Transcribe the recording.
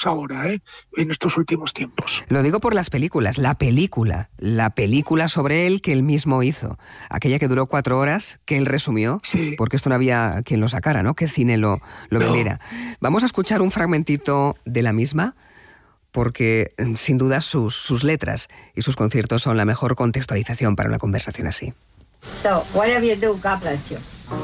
menos ahora, en estos últimos tiempos. Lo digo por las películas, la película sobre él que él mismo hizo, aquella que duró 4 horas, que él resumió, sí. Porque esto no había quien lo sacara, ¿no? Que cine lo vendiera. Vamos a escuchar un fragmentito de la misma, porque sin duda sus letras y sus conciertos son la mejor contextualización para una conversación así. So, whatever you do, God bless you.